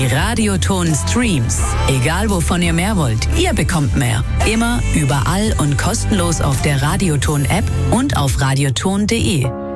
Die Radioton Streams. Egal wovon ihr mehr wollt, ihr bekommt mehr. Immer, überall und kostenlos auf der Radioton App und auf radioton.de.